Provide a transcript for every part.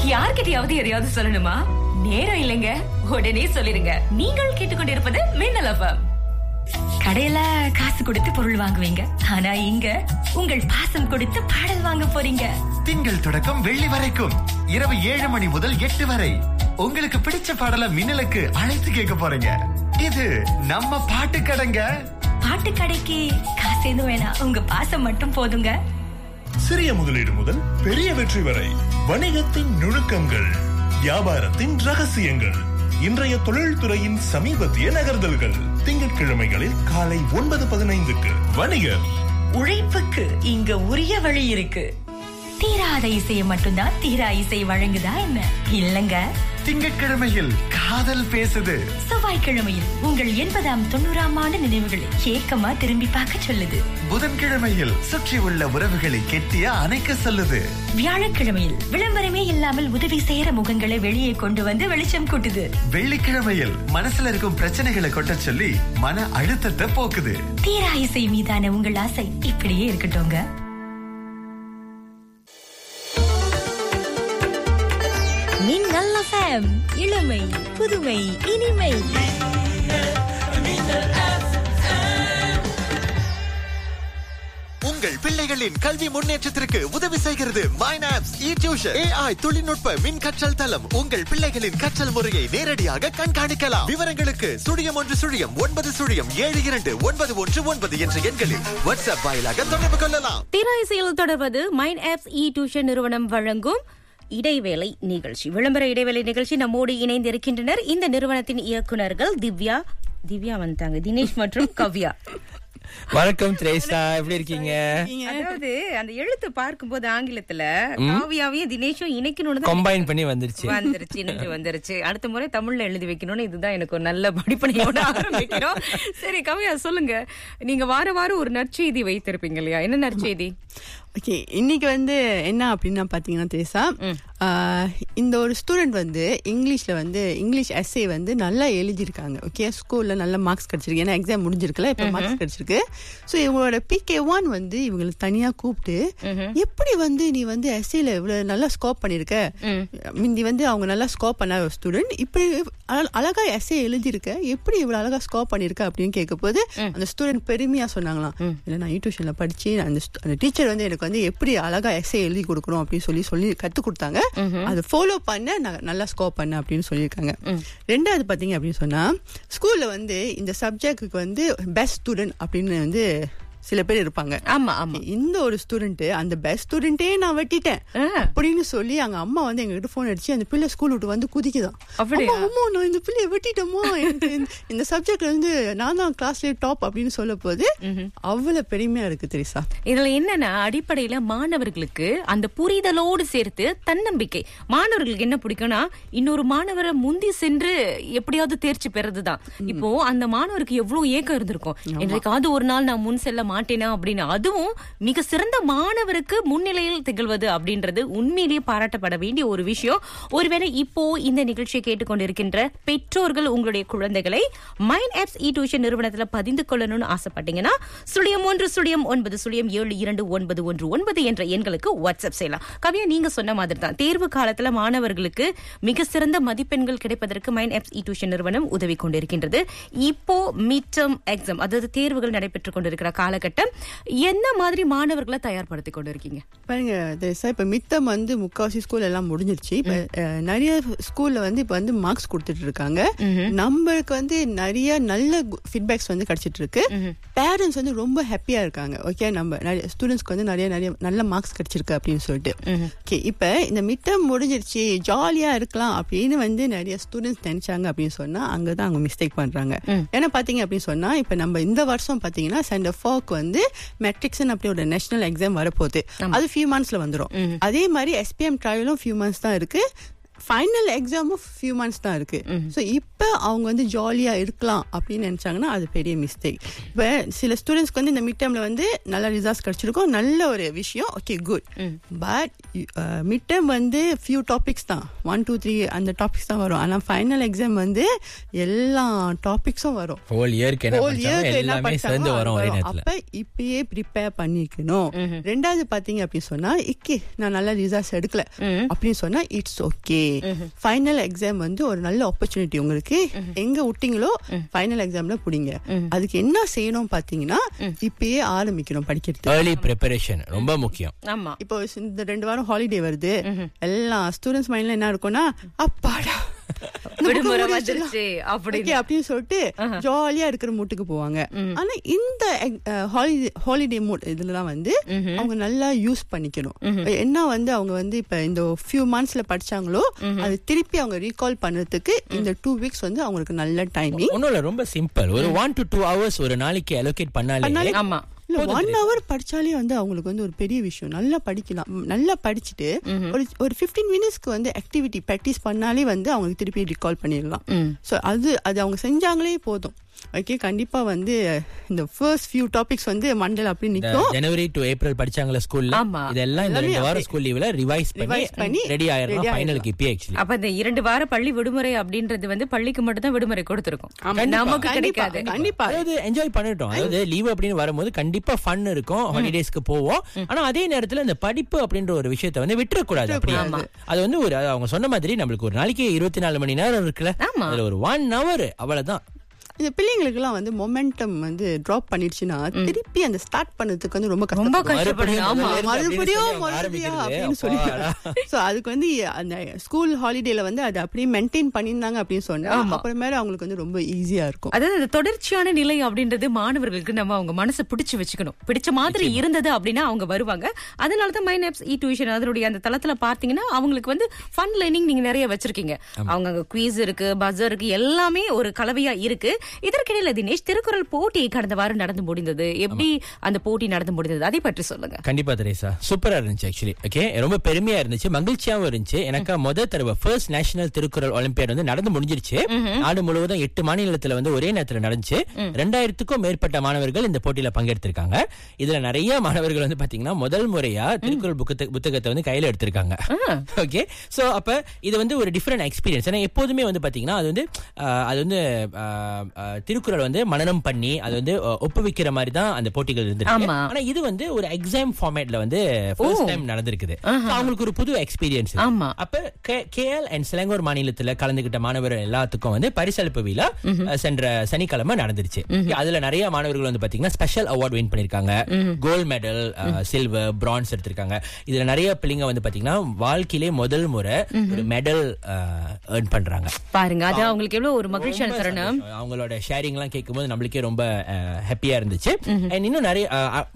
யார்கிட்டயாவது எதையாவது சொல்லணுமா? நேரம் இல்லைங்க, உடனே சொல்லிருங்க. நீங்கள் கேட்டுக்கொண்டிருப்பது மின்னல் FM. கடையில காசு கொடுத்து பொருள் வாங்குவீங்க, ஆனா இங்க உங்கள் பாசம் கொடுத்து பாடல் வாங்க போறீங்க. திங்கள் தொடக்கம் வெள்ளி வரைக்கும் இரவு 7 மணி முதல் 8 வரை உங்களுக்கு பிடிச்ச பாடல மின்னலுக்கு அழைத்து கேட்க போறீங்க. இது நம்ம பாட்டு கடைங்க. பாட்டு கடைக்கு காசு எதுவும் வேணாம், உங்க பாசம் மட்டும் போதுங்க. சிறிய முதலீடு முதல் பெரிய வெற்றி வரை வணிகத்தின் நுணுக்கங்கள், வியாபாரத்தின் ரகசியங்கள், இன்றைய தொழில்துறையின் சமீபத்திய நகர்தல்கள். திங்கட்கிழமைகளில் காலை 9:15க்கு வணிகர். உழைப்புக்கு இங்க உரிய வழி இருக்கு. தீராத இசையை மட்டும்தான் தீரா இசை வழங்குதா என்ன? இல்லங்க. திங்கட்கிழமையில் காதல் பேசுது. செவ்வாய்க்கிழமையில் உங்கள் 80ஆம் 90ஆம் ஆண்டு நினைவுகளை ஏக்கமா திரும்பி பார்க்க சொல்லுது. புதன்கிழமையில் சுற்றி உள்ள உறவுகளை கெட்டியா அணைக்க சொல்லுது. வியாழக்கிழமையில் விளம்பரமே இல்லாமல் உதவி செய்யற முகங்களை வெளியே கொண்டு வந்து வெளிச்சம் கூட்டுது. வெள்ளிக்கிழமையில் மனசுல இருக்கும் பிரச்சனைகளை கொட்ட சொல்லி மன அழுத்தத்தை போக்குது. தீரா இசை மீதான உங்கள் ஆசை இப்படியே இருக்கட்டும்ங்க. மின்னல் FM, இளமை புதுமை இனிமை. உங்கள் பிள்ளைகளின் கல்வி முன்னேற்றத்திற்கு உதவி செய்கிறது மைனாப்ஸ் இ-டியூஷன். AI தொழில்நுட்ப மின் கற்றல் தளம். உங்கள் பிள்ளைகளின் கற்றல் முறையை நேரடியாக கண்காணிக்கலாம். விவரங்களுக்கு 0110072919 என்ற எண்களில் வாட்ஸ்அப் வாயிலாக தொடர்பு கொள்ளலாம். திரை இசையில் தொடர்வது மைனாப்ஸ் இ-டியூஷன் நிறுவனம் வழங்கும் இடைவேளை நிகழ்ச்சி. விளம்பர இடைவேளை நிகழ்ச்சி நம்மோடு இணைந்திருக்கின்றனர் இந்த நிறுவனத்தின் இயக்குனர்கள் திவ்யா வந்தாங்க, தினேஷ் மற்றும் கவ்யா. வணக்கம் திரேசா, எப்படி இருக்கீங்க? அதாவது அந்த எழுத்து பார்க்கும்போது ஆங்கிலத்துல காவியாவையும் தினேஷும் இணைக்கணும்னு கம்பைன் பண்ணி வந்துருச்சு. அடுத்த முறை தமிழ்ல எழுதி வைக்கணும்னு இதுதான் எனக்கு ஒரு நல்ல படிப்பனையோட ஆரம்பிக்கிறோம். சரி கவ்யா, சொல்லுங்க. நீங்க வாரம் ஒரு நற்செய்தி வைத்திருப்பீங்க இல்லையா? என்ன நற்செய்தி? ஓகே, இன்னைக்கு என்ன அப்படின்னா பாத்தீங்கன்னா தேசா, இந்த ஒரு ஸ்டூடெண்ட் இங்கிலீஷ் எஸ்ஏ நல்லா எழுதியிருக்காங்க. ஓகே, ஸ்கூல்ல நல்ல மார்க்ஸ் கிடைச்சிருக்கு. ஏன்னா எக்ஸாம் முடிஞ்சிருக்குல, இப்ப மார்க்ஸ் கிடைச்சிருக்கு. ஸோ இவங்களோட PK1 இவங்களுக்கு தனியா கூப்பிட்டு, எப்படி நீ எஸ்ஏல இவ்வளவு நல்லா ஸ்கோர் பண்ணிருக்க, முந்தி அவங்க நல்லா ஸ்கோர் பண்ண ஒரு ஸ்டூடெண்ட் இப்படி அழகா எஸ்ஏ எழுதியிருக்க, எப்படி இவ்வளவு அழகா ஸ்கோர் பண்ணிருக்க அப்படின்னு கேட்க போது அந்த ஸ்டூடெண்ட் பெருமையா சொன்னாங்களாம், இல்ல நான் டியூஷன்ல படிச்சு அந்த டீச்சர் எனக்கு எப்படி அழகா எஸ்ஏ எழுதி கொடுக்கணும் அப்படின்னு சொல்லி கத்து கொடுத்தாங்க. அதை ஃபாலோ பண்ண நான் நல்லா ஸ்கோர் பண்ண அப்படின்னு சொல்லியிருக்காங்க. ரெண்டாவது பாத்தீங்க அப்படின்னு சொன்னா, ஸ்கூல்ல இந்த சப்ஜெக்டுக்கு பெஸ்ட் ஸ்டூடெண்ட் அப்படின்னு சில பேர் இருப்பாங்க. ஆமா ஆமா. இந்த ஒரு ஸ்டூடெண்ட் அந்த பெஸ்ட் ஸ்டூடெண்டே நான் வெட்டிட்டேன் அப்படின்னு சொல்லி அவங்க அம்மா எங்க கிட்ட போன் அடிச்சு அந்த பிள்ளை ஸ்கூல் விட்டு குதிக்குதான். அம்மா நான் இந்த பிள்ளைய வெட்டிட்டோமா, இந்த சப்ஜெக்ட்ல நான் தான் கிளாஸ்லயே டாப் அப்படின்னு சொல்ல போது அவ்வளவு பெருமையா இருக்கு தெரியுசா. இதுல என்னன்னா, அடிப்படையில மாணவர்களுக்கு அந்த புரிதலோடு சேர்த்து தன்னம்பிக்கை. மாணவர்களுக்கு என்ன பிடிக்கும்னா, இன்னொரு மாணவரை முந்தி சென்று எப்படியாவது தேர்ச்சி பெறதுதான். இப்போ அந்த மாணவருக்கு எவ்வளவு ஏக்கம் இருந்திருக்கும், என்றைக்காவது ஒரு நாள் நான் முன் செல்ல மாட்டேனா அப்படின்னு. அதுவும் மிக சிறந்த மாணவருக்கு முன்னிலையில் திகழ்வது அப்படின்றது உண்மையிலேயே பாராட்டப்பட வேண்டிய ஒரு விஷயம். ஒருவேளை இப்போ இந்த நிகழ்ச்சியை கேட்டுக்கொண்டிருக்கின்ற பெற்றோர்கள் உங்களுடைய குழந்தைகளை மைனாப்ஸ் இ-டியூஷன் நிறுவனத்துல பதிந்து கொள்ளணும்னு ஆசைப்பட்டீங்கன்னா 0110072919 என்ற எண்களுக்கு வாட்ஸ்அப் செய்யலாம். கவியா, நீங்க சொன்ன மாதிரி தான் தேர்வு காலத்துல மாணவர்களுக்கு மிக சிறந்த மதிப்பெண்கள் கிடைப்பதற்கு மைனாப்ஸ் இ-டியூஷன் நிறுவனம் உதவி கொண்டிருக்கின்றது. இப்போ மிட் டர்ம் எக்ஸாம், அதாவது தேர்வுகள் நடைபெற்றுக் கொண்டிருக்கிற காலகட்டம், என்ன மாதிரி மாணவர்களை தயார்படுத்தி கொண்டு இருக்கீங்க? பாருங்க தேசா, இப்ப மித்தம் முக்காவாசி ஸ்கூல் எல்லாம் முடிஞ்சிருச்சு. இப்ப நிறைய ஸ்கூல்ல இப்ப மார்க்ஸ் கொடுத்துட்டு இருக்காங்க. நம்மளுக்கு நிறைய நல்ல ஃபீட்பேக்ஸ் கிடைச்சிட்டு இருக்கு. பேரண்ட்ஸ் ரொம்ப ஹாப்பியா இருக்காங்க. ஓகே, நம்ம நிறைய ஸ்டூடெண்ட்ஸ்க்கு நிறைய நல்ல மார்க்ஸ் கிடைச்சிருக்கு அப்படின்னு சொல்லிட்டு. ஓகே, இப்ப இந்த மித்தம் முடிஞ்சிருச்சு, ஜாலியா இருக்கலாம் அப்படின்னு நிறைய ஸ்டூடெண்ட்ஸ் நினைச்சாங்க அப்படின்னு சொன்னா அங்கதான் அவங்க மிஸ்டேக் பண்றாங்க. ஏன்னா பாத்தீங்க அப்படின்னு சொன்னா, இப்ப நம்ம இந்த வருஷம் பாத்தீங்கன்னா சென்டர் 4 மெட்ரிக்ஸ் அப்படி ஒரு நேஷனல் எக்ஸாம் வரப்போகுது. அது ஃபியூ மந்த்ஸ்ல வந்துரும். அதே மாதிரி SPM ட்ரையலும் ஃபியூ மந்த்ஸ் தான் இருக்கு. ஃபைனல் எக்ஸாமும் ஃபியூ மந்த்ஸ் தான் இருக்கு. ஸோ இப்போ அவங்க வந்து ஜாலியா இருக்கலாம் அப்படின்னு நினைச்சாங்கன்னா அது பெரிய மிஸ்டேக். இப்போ சில ஸ்டூடெண்ட்ஸ்க்கு வந்து இந்த மிட் டேர்ம்ல வந்து நல்ல ரிசல்ட்ஸ் கிடைச்சிருக்கும், நல்ல ஒரு விஷயம், okay good. But mid term வந்து ஃபியூ டாபிக்ஸ் தான், 1 2 3 அந்த டாபிக்ஸ் தான் வரும். ஆனா ஃபைனல் எக்ஸாம் வந்து எல்லா டாபிக்ஸும் வரும். ஹோல் இயருக்கு என்ன படிச்சாங்க வரும். அப்ப இப்பயே ப்ரிப்பேர் பண்ணிக்கணும். ரெண்டாவது பாத்தீங்க அப்படின்னு சொன்னா நான் நல்ல ரிசல்ட்ஸ் எடுக்கல அப்படின்னு சொன்னா இட்ஸ் ஓகே. ஃபைனல் எக்ஸாம் வந்து ஒரு நல்ல ஆப்பர்ச்சுனிட்டி உங்களுக்கு. எங்க விட்டீங்களோ ஃபைனல் எக்ஸாம்ல புடிங்க. அதுக்கு என்ன செய்யணும் பாத்தீங்கன்னா இப்பயே ஆரம்பிக்கணும் படிக்கிறது. early preparation ரொம்ப முக்கியம். ஆமா, இப்போ இந்த 2 வாரம் ஹாலிடே வருது, எல்லா ஸ்டூடெண்ட்ஸ் மைண்ட்ல என்ன இருக்கும்னா அப்பாடா விடுமுறை வந்துருச்சு அப்படின்னு சொல்லிட்டு ஜாலியா இருக்கிற மூட்டுக்கு போவாங்க. ஆனா இந்த ஹாலிடே மூட் இதுலதான் வந்து அவங்க நல்லா யூஸ் பண்ணிக்கணும். என்ன வந்து அவங்க வந்து இப்ப இந்த ஃபியூ மந்த்ஸ்ல படிச்சாங்களோ அது திருப்பி அவங்க ரீகால் பண்றதுக்கு இந்த 2 வீக்ஸ் வந்து அவங்களுக்கு நல்ல டைமிங். ஒண்ணும் இல்ல, ரொம்ப சிம்பிள். ஒரு 1 to 2 hours ஒரு நாளைக்கு அலோகேட் பண்ணாலே, ஆமா, 1 hour படிச்சாலே வந்து அவங்களுக்கு வந்து ஒரு பெரிய விஷயம். நல்லா படிக்கலாம். நல்லா படிச்சுட்டு ஒரு 15 மினிட்ஸ்க்கு வந்து ஆக்டிவிட்டி பிராக்டிஸ் பண்ணாலே வந்து அவங்களுக்கு திருப்பி ரிகால் பண்ணிடலாம். சோ அது அவங்க செஞ்சாங்களே போதும். ஓகே, கண்டிப்பா வந்து இந்த ஃபர்ஸ்ட் ஃபியூ டாபிக்ஸ் வந்து மண்டல அப்படி நிக்கும். ஜனவரி டு ஏப்ரல் படிச்சாங்களா ஸ்கூல்ல, இதெல்லாம் இந்த 2 வார ஸ்கூல் லீவ்ல ரிவைஸ் பண்ணி ரெடி ஆயிரலாம் ஃபைனலுக்கு. இப்போ एक्चुअली அப்ப இந்த 2 வார பள்ளி விடுமுறை அப்படின்றது வந்து பள்ளிக்கு மட்டும் தான் விடுமுறை கொடுத்திருக்கும், நமக்கு கிடைக்காது. கண்டிப்பா அதாவது என்ஜாய் பண்ணிட்டோம். அதாவது லீவ் அப்படின்னு வரும்போது கண்டிப்பா ஃபன் இருக்கும், ஹாலிடேஸ்க்கு போவோம். ஆனா அதே நேரத்துல இந்த படிப்பு அப்படின்ற ஒரு விஷயத்தை வந்து விட்டுற கூடாது. அது வந்து ஒரு அவங்க சொன்ன மாதிரி நம்மளுக்கு ஒரு நாளைக்கு 24 மணி நேரம் இருக்குல்ல, அதுல ஒரு 1 hour அவ்வளவுதான். இந்த பிள்ளைங்களுக்கு எல்லாம் வந்து மொமெண்டம் வந்து டிராப் பண்ணிடுச்சுன்னா திருப்பி அந்த ஸ்டார்ட் பண்ணதுக்கு வந்து ரொம்ப கஷ்டப்படும். மறுபடியும் அப்படின்னு சொல்லி சோ அதுக்கு வந்து அந்த ஸ்கூல் ஹாலிடேல வந்து அதை அப்படியே மெயின்டைன் பண்ணிருந்தாங்க அப்படின்னு சொன்னா அப்புறமேல அவங்களுக்கு வந்து ரொம்ப ஈஸியா இருக்கும். அதாவது அந்த தொடர்ச்சியான நிலை அப்படின்றது மாணவர்களுக்கு நம்ம அவங்க மனசை பிடிச்சு வச்சுக்கணும். பிடிச்ச மாதிரி இருந்தது அப்படின்னா அவங்க வருவாங்க. அதனாலதான் மைனாப்ஸ் இ டியூஷன் அதனுடைய அந்த தளத்துல பாத்தீங்கன்னா அவங்களுக்கு வந்து ஃபன் லேர்னிங் நீங்க நிறைய வச்சிருக்கீங்க. அவங்க குவிஸ் இருக்கு, பஸர் இருக்கு, எல்லாமே ஒரு கலவையா இருக்கு. இதற்கிடையில தினேஷ், திருக்குறள் போட்டி கடந்த வாரம் நடந்து முடிந்தது. எப்படி அந்த போட்டி நடந்து முடிந்தது அதை பற்றி சொல்லுங்க. கண்டிப்பா தெரேசா, சூப்பரா இருந்துச்சு. ஆக்சுவலி ஓகே, ரொம்ப பெருமையா இருந்துச்சு, மகிழ்ச்சியாவும் இருந்துச்சு. எனக்கு முதல் தடவை ஃபர்ஸ்ட் நேஷனல் திருக்குறள் ஒலிம்பியாட் வந்து நடந்து முடிஞ்சிருச்சு. நாடு முழுவதும் 8 மாநிலத்துல வந்து ஒரே நேரத்துல நடந்துச்சு. 2000க்கும் மேற்பட்ட மாணவர்கள் இந்த போட்டியில பங்கெடுத்திருக்காங்க. இதுல நிறைய மாணவர்கள் வந்து பாத்தீங்கன்னா முதல் முறையா திருக்குறள் புத்தகத்தை வந்து கையில எடுத்திருக்காங்க. ஓகே, சோ அப்ப இது வந்து ஒரு டிஃபரெண்ட் எக்ஸ்பீரியன்ஸ். ஏன்னா எப்போதுமே வந்து பாத்தீங்கன்னா அது வந்து திருக்குறள் வந்து மனனம் பண்ணி அது வந்து ஒப்புவிக்கிற மாதிரி தான் அந்த போட்டிகள் இருந்திருக்கு. ஆனா இது வந்து ஒரு எக்ஸாம் ஃபார்மேட்ல வந்து ஃபர்ஸ்ட் டைம் நடந்திருக்குது. அவங்களுக்கு ஒரு புது எக்ஸ்பீரியன்ஸ். அப்ப கேஎல் அண்ட் சிலங்கூர் மாநிலத்துல கலந்துகிட்ட மாணவர்கள் எல்லாத்துக்கும் வந்து பரிசளிப்பு விழா சென்ற சனிக்கிழமை நடந்துருச்சு. அதுல நிறைய மாணவர்கள் வந்து பாத்தீங்கன்னா ஸ்பெஷல் அவார்ட் வின் பண்ணிருக்காங்க. கோல்ட் மெடல், சில்வர், பிரான்ஸ் எடுத்திருக்காங்க. இதுல நிறைய பிள்ளைங்க வந்து பாத்தீங்கன்னா வாழ்க்கையிலே முதல் முறை ஒரு மெடல் earn பண்றாங்க. பாருங்க, அது அவங்களுக்கு எவ்வளவு ஒரு மகிழ்ச்சியான தருணம். அவங்களோட ஷேரிங் எல்லாம் கேட்கும்போது நம்மளுக்கே ரொம்ப ஹாப்பியா இருந்துச்சு. இன்னும் நிறைய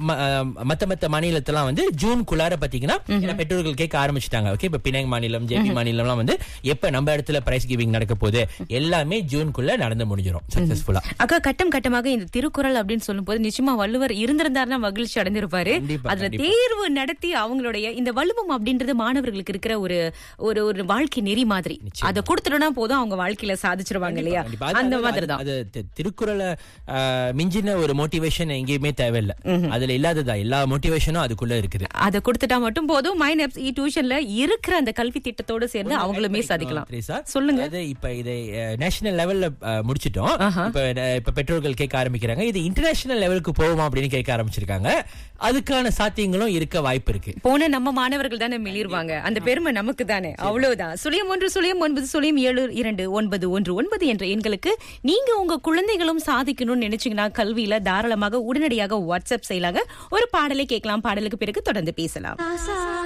மத்த மாநிலத்தெல்லாம் வந்து ஜூன்குள்ளார பாத்தீங்கன்னா பெற்றோர்கள் கேட்க ஆரம்பிச்சுட்டாங்க. ஓகே, இப்ப பினாங் மாநிலம், ஜேபி மாநிலம் வந்து எப்ப நம்ம இடத்துல பிரைஸ் கிவிங் நடக்க போகுது, எல்லாமே ஜூன்குள்ள நடந்து முடிஞ்சிடும் சக்சஸ்ஃபுல்லா. அக்கா, கட்டம் கட்டமாக இந்த திருக்குறள் அப்படின்னு சொல்லும் போது நிச்சயமா வள்ளுவர் இருந்திருந்தாருன்னா மகிழ்ச்சி அடைந்திருப்பாரு. அதுல தேர்வு நடத்தி அவங்களுடைய இந்த வள்ளுவம் அப்படின்றது மாணவர்களுக்கு இருக்கிற ஒரு வாழ்க்கை நெறி மாதிரி அதை கொடுத்துட்டோம்னா போதும், அவங்க வாழ்க்கையில சாதிச்சிருவாங்க இல்லையா? அந்த மாதிரி தான் திருக்குறளை மிஞ்சின ஒரு மோட்டிவேஷன் எங்கேயுமே தேவையில்லை. அதுல இல்லாததா எல்லா மோட்டிவேஷனும் அதுக்குள்ள இருக்குது. அதை கொடுத்துட்டா மட்டும் போதும். மைனாப்ஸ் இ டியூஷன்ல இருக்கிற அந்த கல்வி திட்டத்தோடு சேர்ந்து அவங்களுமே சாதிக்கலாம். சொல்லுங்க. இப்ப இதை நேஷனல் லெவல்ல முடிச்சிட்டோம். இப்ப பெற்றோர்கள் கேட்க ஆரம்பிக்கிறாங்க, இது இன்டர்நேஷனல் லெவலுக்கு போவோமா அப்படின்னு கேட்க ஆரம்பிச்சிருக்காங்க. அதுக்கான சாத்தியங்களும் இருக்க வாய்ப்பு இருக்கு. போன நம்ம மாணவர்கள் தானே மிளிர்வாங்க, அந்த பெருமை நமக்கு தானே. அவ்வளவுதான். 0119092119 என்ற எண்களுக்கு நீங்க உங்க குழந்தைகளும் சாதிக்கணும்னு நினைச்சீங்கன்னா கல்வியில தாராளமாக உடனடியாக வாட்ஸ்அப் செய்யலாங்க. ஒரு பாடலை கேட்கலாம். பாடலுக்கு பிறகு தொடர்ந்து பேசலாம்.